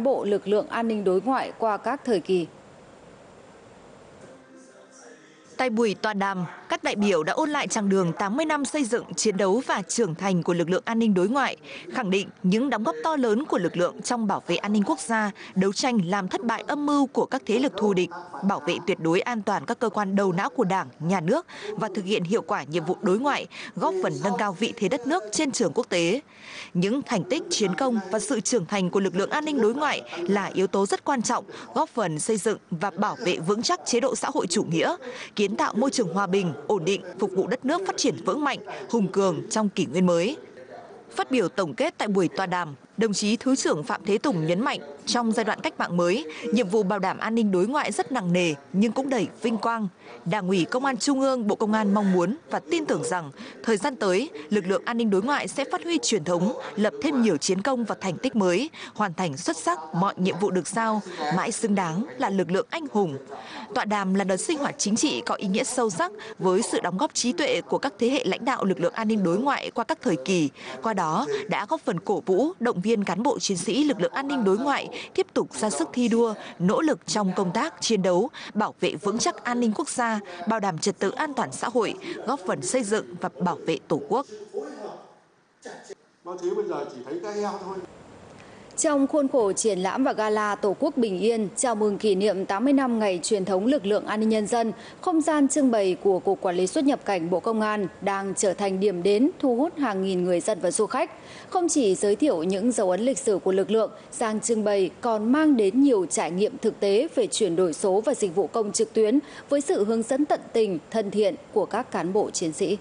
cán bộ lực lượng an ninh đối ngoại qua các thời kỳ. Tại buổi tọa đàm, các đại biểu đã ôn lại chặng đường 80 năm xây dựng, chiến đấu và trưởng thành của lực lượng an ninh đối ngoại, khẳng định những đóng góp to lớn của lực lượng trong bảo vệ an ninh quốc gia, đấu tranh làm thất bại âm mưu của các thế lực thù địch, bảo vệ tuyệt đối an toàn các cơ quan đầu não của Đảng, Nhà nước và thực hiện hiệu quả nhiệm vụ đối ngoại, góp phần nâng cao vị thế đất nước trên trường quốc tế. Những thành tích, chiến công và sự trưởng thành của lực lượng an ninh đối ngoại là yếu tố rất quan trọng, góp phần xây dựng và bảo vệ vững chắc chế độ xã hội chủ nghĩa, kiến tạo môi trường hòa bình, ổn định, phục vụ đất nước phát triển vững mạnh, hùng cường trong kỷ nguyên mới. Phát biểu tổng kết tại buổi tọa đàm, đồng chí Thứ trưởng Phạm Thế Tùng nhấn mạnh, trong giai đoạn cách mạng mới, nhiệm vụ bảo đảm an ninh đối ngoại rất nặng nề nhưng cũng đầy vinh quang. Đảng ủy Công an Trung ương, Bộ Công an mong muốn và tin tưởng rằng thời gian tới, lực lượng an ninh đối ngoại sẽ phát huy truyền thống, lập thêm nhiều chiến công và thành tích mới, hoàn thành xuất sắc mọi nhiệm vụ được giao, mãi xứng đáng là lực lượng anh hùng. Tọa đàm là đợt sinh hoạt chính trị có ý nghĩa sâu sắc với sự đóng góp trí tuệ của các thế hệ lãnh đạo lực lượng an ninh đối ngoại qua các thời kỳ, qua đó đã góp phần cổ vũ, động viên cán bộ chiến sĩ lực lượng an ninh đối ngoại tiếp tục ra sức thi đua, nỗ lực trong công tác chiến đấu, bảo vệ vững chắc an ninh quốc gia, bảo đảm trật tự an toàn xã hội, góp phần xây dựng và bảo vệ Tổ quốc. Trong khuôn khổ triển lãm và gala Tổ quốc bình yên chào mừng kỷ niệm 80 năm ngày truyền thống lực lượng an ninh nhân dân, không gian trưng bày của Cục Quản lý xuất nhập cảnh Bộ Công an đang trở thành điểm đến thu hút hàng nghìn người dân và du khách. Không chỉ giới thiệu những dấu ấn lịch sử của lực lượng, gian trưng bày còn mang đến nhiều trải nghiệm thực tế về chuyển đổi số và dịch vụ công trực tuyến với sự hướng dẫn tận tình, thân thiện của các cán bộ chiến sĩ.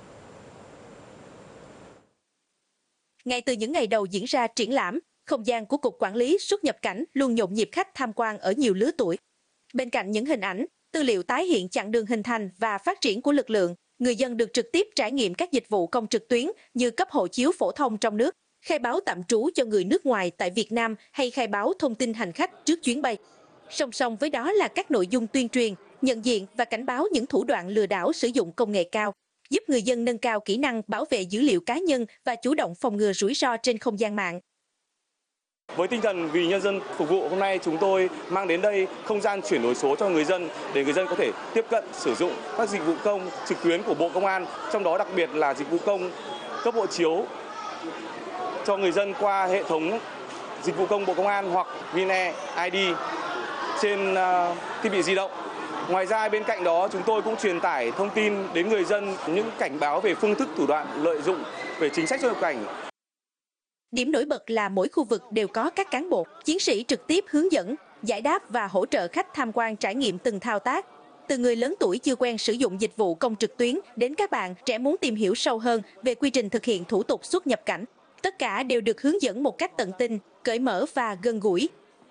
Ngay từ những ngày đầu diễn ra triển lãm, không gian của Cục Quản lý xuất nhập cảnh luôn nhộn nhịp khách tham quan ở nhiều lứa tuổi. Bên cạnh những hình ảnh, tư liệu tái hiện chặng đường hình thành và phát triển của lực lượng, người dân được trực tiếp trải nghiệm các dịch vụ công trực tuyến như cấp hộ chiếu phổ thông trong nước, khai báo tạm trú cho người nước ngoài tại Việt Nam hay khai báo thông tin hành khách trước chuyến bay. Song song với đó là các nội dung tuyên truyền, nhận diện và cảnh báo những thủ đoạn lừa đảo sử dụng công nghệ cao, giúp người dân nâng cao kỹ năng bảo vệ dữ liệu cá nhân và chủ động phòng ngừa rủi ro trên không gian mạng. Với tinh thần vì nhân dân phục vụ, hôm nay chúng tôi mang đến đây không gian chuyển đổi số cho người dân để người dân có thể tiếp cận sử dụng các dịch vụ công trực tuyến của Bộ Công an, trong đó đặc biệt là dịch vụ công cấp hộ chiếu cho người dân qua hệ thống dịch vụ công Bộ Công an hoặc VNe ID trên thiết bị di động. Ngoài ra bên cạnh đó chúng tôi cũng truyền tải thông tin đến người dân những cảnh báo về phương thức thủ đoạn lợi dụng về chính sách xuất nhập cảnh. Điểm nổi bật là mỗi khu vực đều có các cán bộ, chiến sĩ trực tiếp hướng dẫn, giải đáp và hỗ trợ khách tham quan trải nghiệm từng thao tác. Từ người lớn tuổi chưa quen sử dụng dịch vụ công trực tuyến đến các bạn trẻ muốn tìm hiểu sâu hơn về quy trình thực hiện thủ tục xuất nhập cảnh. Tất cả đều được hướng dẫn một cách tận tình, cởi mở và gần gũi.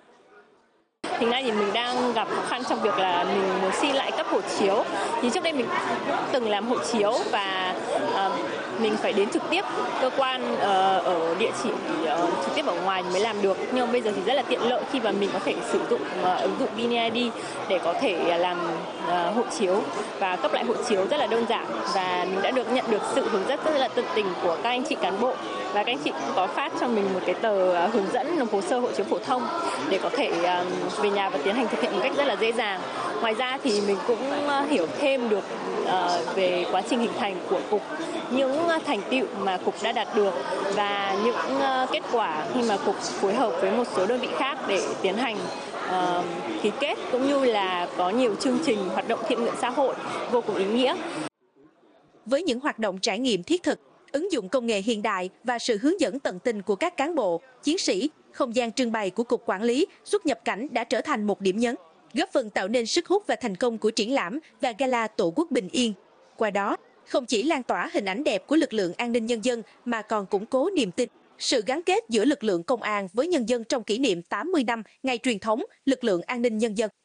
Hiện nay thì mình đang gặp khó khăn trong việc là mình muốn xin lại cấp hộ chiếu. Thì trước đây mình từng làm hộ chiếu và mình phải đến trực tiếp cơ quan ở địa chỉ trực tiếp ở ngoài mới làm được. Nhưng bây giờ thì rất là tiện lợi khi mà mình có thể sử dụng ứng dụng VNeID để có thể làm hộ chiếu và cấp lại hộ chiếu rất là đơn giản. Và mình đã nhận được sự hướng dẫn rất là tận tình của các anh chị cán bộ. Và các anh chị cũng có phát cho mình một cái tờ hướng dẫn nộp hồ sơ hộ chiếu phổ thông để có thể về nhà và tiến hành thực hiện một cách rất là dễ dàng. Ngoài ra thì mình cũng hiểu thêm được về quá trình hình thành của Cục, những thành tựu mà Cục đã đạt được và những kết quả khi mà Cục phối hợp với một số đơn vị khác để tiến hành ký kết cũng như là có nhiều chương trình hoạt động thiện nguyện xã hội vô cùng ý nghĩa. Với những hoạt động trải nghiệm thiết thực, ứng dụng công nghệ hiện đại và sự hướng dẫn tận tình của các cán bộ, chiến sĩ, không gian trưng bày của Cục Quản lý xuất nhập cảnh đã trở thành một điểm nhấn, góp phần tạo nên sức hút và thành công của triển lãm và gala Tổ quốc bình yên. Qua đó, không chỉ lan tỏa hình ảnh đẹp của lực lượng an ninh nhân dân mà còn củng cố niềm tin, sự gắn kết giữa lực lượng công an với nhân dân trong kỷ niệm 80 năm ngày truyền thống lực lượng an ninh nhân dân.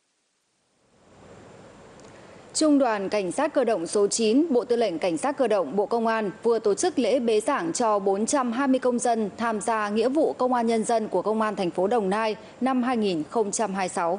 Trung đoàn Cảnh sát cơ động số 9, Bộ Tư lệnh Cảnh sát cơ động Bộ Công an vừa tổ chức lễ bế giảng cho 420 công dân tham gia nghĩa vụ công an nhân dân của Công an thành phố Đồng Nai năm 2026.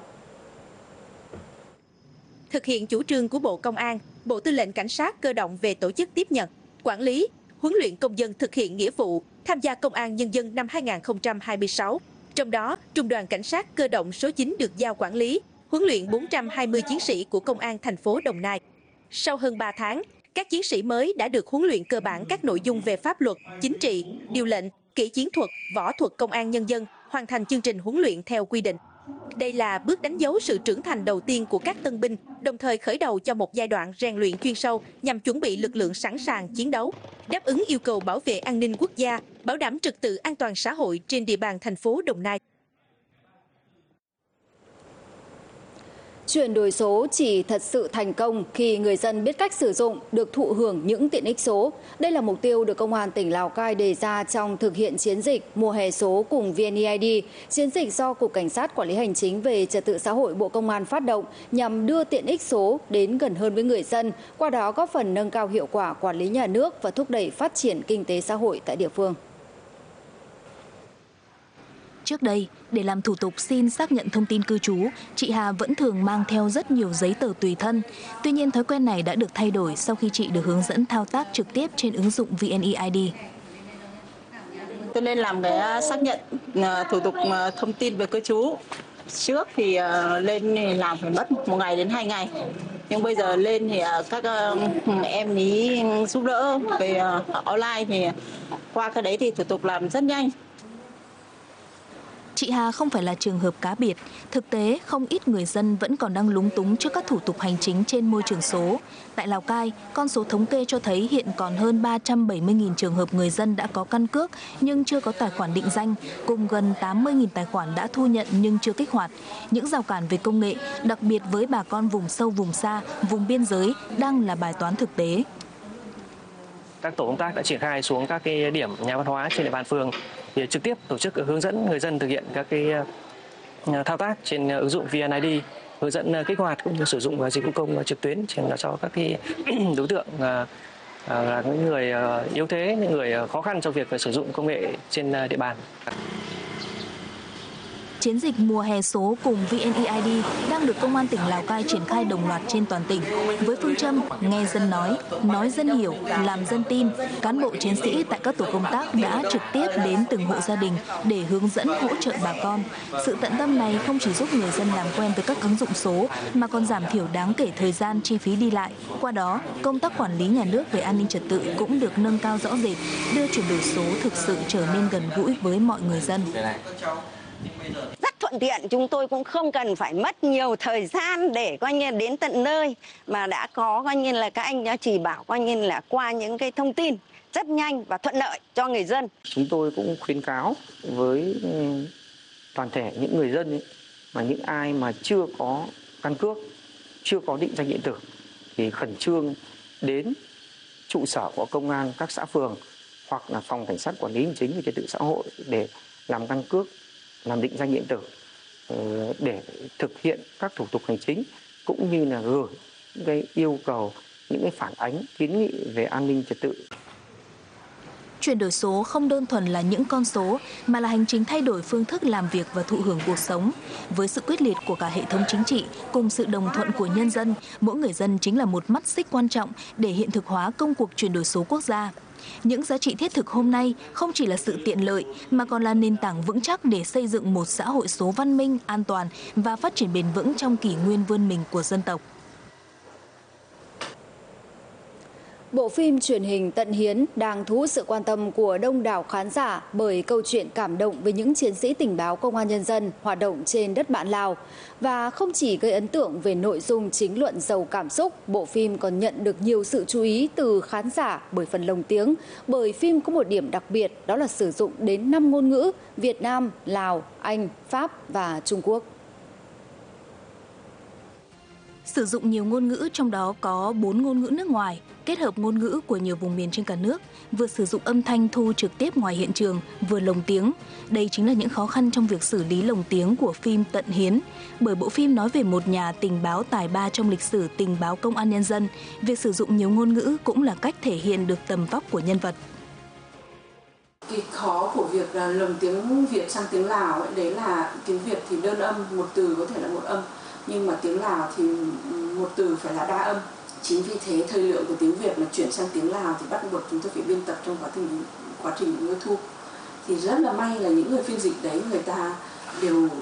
Thực hiện chủ trương của Bộ Công an, Bộ Tư lệnh Cảnh sát cơ động về tổ chức tiếp nhận, quản lý, huấn luyện công dân thực hiện nghĩa vụ tham gia Công an nhân dân năm 2026. Trong đó, Trung đoàn Cảnh sát Cơ động số 9 được giao quản lý, huấn luyện 420 chiến sĩ của Công an thành phố Đồng Nai. Sau hơn 3 tháng, các chiến sĩ mới đã được huấn luyện cơ bản các nội dung về pháp luật, chính trị, điều lệnh, kỹ chiến thuật, võ thuật công an nhân dân, hoàn thành chương trình huấn luyện theo quy định. Đây là bước đánh dấu sự trưởng thành đầu tiên của các tân binh, đồng thời khởi đầu cho một giai đoạn rèn luyện chuyên sâu nhằm chuẩn bị lực lượng sẵn sàng chiến đấu, đáp ứng yêu cầu bảo vệ an ninh quốc gia, bảo đảm trật tự an toàn xã hội trên địa bàn thành phố Đồng Nai. Chuyển đổi số chỉ thật sự thành công khi người dân biết cách sử dụng, được thụ hưởng những tiện ích số. Đây là mục tiêu được Công an tỉnh Lào Cai đề ra trong thực hiện chiến dịch mùa hè số cùng VNeID, chiến dịch do Cục Cảnh sát Quản lý Hành chính về Trật tự xã hội Bộ Công an phát động nhằm đưa tiện ích số đến gần hơn với người dân, qua đó góp phần nâng cao hiệu quả quản lý nhà nước và thúc đẩy phát triển kinh tế xã hội tại địa phương. Trước đây, để làm thủ tục xin xác nhận thông tin cư trú, chị Hà vẫn thường mang theo rất nhiều giấy tờ tùy thân. Tuy nhiên, thói quen này đã được thay đổi sau khi chị được hướng dẫn thao tác trực tiếp trên ứng dụng VNeID. Tôi lên làm cái xác nhận thủ tục thông tin về cư trú. Trước thì lên làm phải mất 1 ngày đến 2 ngày. Nhưng bây giờ lên thì các em ý giúp đỡ về online thì qua cái đấy thì thủ tục làm rất nhanh. Chị Hà không phải là trường hợp cá biệt. Thực tế, không ít người dân vẫn còn đang lúng túng trước các thủ tục hành chính trên môi trường số. Tại Lào Cai, con số thống kê cho thấy hiện còn hơn 370.000 trường hợp người dân đã có căn cước nhưng chưa có tài khoản định danh, cùng gần 80.000 tài khoản đã thu nhận nhưng chưa kích hoạt. Những rào cản về công nghệ, đặc biệt với bà con vùng sâu, vùng xa, vùng biên giới, đang là bài toán thực tế. Các tổ công tác đã triển khai xuống các cái điểm nhà văn hóa trên địa bàn phường để trực tiếp tổ chức hướng dẫn người dân thực hiện các cái thao tác trên ứng dụng VNeID, hướng dẫn kích hoạt cũng như sử dụng dịch vụ công trực tuyến cho các cái đối tượng là những người yếu thế, những người khó khăn trong việc sử dụng công nghệ trên địa bàn. Chiến dịch mùa hè số cùng VNeID đang được Công an tỉnh Lào Cai triển khai đồng loạt trên toàn tỉnh. Với phương châm nghe dân nói dân hiểu, làm dân tin, cán bộ chiến sĩ tại các tổ công tác đã trực tiếp đến từng hộ gia đình để hướng dẫn hỗ trợ bà con. Sự tận tâm này không chỉ giúp người dân làm quen với các ứng dụng số mà còn giảm thiểu đáng kể thời gian, chi phí đi lại. Qua đó, công tác quản lý nhà nước về an ninh trật tự cũng được nâng cao rõ rệt, đưa chuyển đổi số thực sự trở nên gần gũi với mọi người dân. Rất thuận tiện, chúng tôi cũng không cần phải mất nhiều thời gian để coi như đến tận nơi mà đã có coi như là các anh đã chỉ bảo coi như là qua những cái thông tin rất nhanh và thuận lợi cho người dân. Chúng tôi cũng khuyến cáo với toàn thể những người dân ấy, mà những ai mà chưa có căn cước, chưa có định danh điện tử thì khẩn trương đến trụ sở của công an các xã phường hoặc là phòng cảnh sát quản lý hành chính về trật tự xã hội để làm căn cước, làm định danh điện tử để thực hiện các thủ tục hành chính cũng như là gửi những cái yêu cầu, những cái phản ánh, kiến nghị về an ninh trật tự. Chuyển đổi số không đơn thuần là những con số mà là hành trình thay đổi phương thức làm việc và thụ hưởng cuộc sống. Với sự quyết liệt của cả hệ thống chính trị cùng sự đồng thuận của nhân dân, mỗi người dân chính là một mắt xích quan trọng để hiện thực hóa công cuộc chuyển đổi số quốc gia. Những giá trị thiết thực hôm nay không chỉ là sự tiện lợi mà còn là nền tảng vững chắc để xây dựng một xã hội số văn minh, an toàn và phát triển bền vững trong kỷ nguyên vươn mình của dân tộc. Bộ phim truyền hình Tận Hiến đang thu hút sự quan tâm của đông đảo khán giả bởi câu chuyện cảm động về những chiến sĩ tình báo công an nhân dân hoạt động trên đất bạn Lào. Và không chỉ gây ấn tượng về nội dung chính luận giàu cảm xúc, bộ phim còn nhận được nhiều sự chú ý từ khán giả bởi phần lồng tiếng. Bởi phim có một điểm đặc biệt, đó là sử dụng đến 5 ngôn ngữ: Việt Nam, Lào, Anh, Pháp và Trung Quốc. Sử dụng nhiều ngôn ngữ, trong đó có 4 ngôn ngữ nước ngoài, kết hợp ngôn ngữ của nhiều vùng miền trên cả nước, vừa sử dụng âm thanh thu trực tiếp ngoài hiện trường, vừa lồng tiếng. Đây chính là những khó khăn trong việc xử lý lồng tiếng của phim Tận Hiến. Bởi bộ phim nói về một nhà tình báo tài ba trong lịch sử tình báo công an nhân dân, việc sử dụng nhiều ngôn ngữ cũng là cách thể hiện được tầm vóc của nhân vật. Cái khó của việc lồng tiếng Việt sang tiếng Lào ấy, đấy là tiếng Việt thì đơn âm, một từ có thể là một âm, nhưng mà tiếng Lào thì một từ phải là đa âm. Chính vì thế thời lượng của tiếng Việt mà chuyển sang tiếng Lào thì bắt buộc chúng tôi phải biên tập trong quá trình thu. thì rất là may là những người phiên dịch đấy người ta đều